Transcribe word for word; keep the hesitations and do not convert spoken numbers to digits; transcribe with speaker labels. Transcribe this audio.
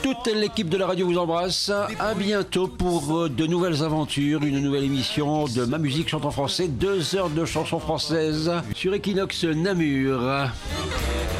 Speaker 1: Toute l'équipe de la radio vous embrasse. À bientôt pour de nouvelles aventures, une nouvelle émission de Ma Musique Chante en Français, deux heures de chansons françaises sur Equinox Namur.